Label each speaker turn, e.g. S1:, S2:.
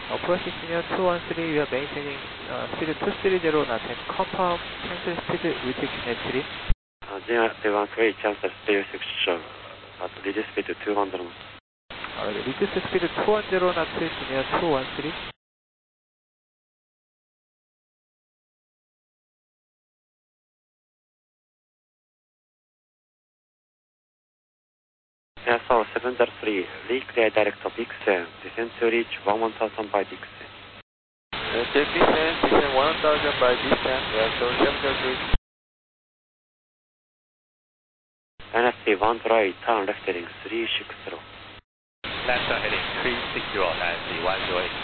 S1: Approach Senior 213, we are maintaining speed 230 knots and confirm cancel speed restriction at 3.
S2: J13, cancel speed restriction at reduce speed to 200 knots.
S1: Reduce speed 210 knots, Senior 213.
S2: So 703, reclear direct of Dixon, descend to reach 1000 by Dixon.
S3: Check descend 1000 by Dixon, so 703.
S2: NSC 1 try, turn left heading 360.
S3: Left heading 360, NSC 108.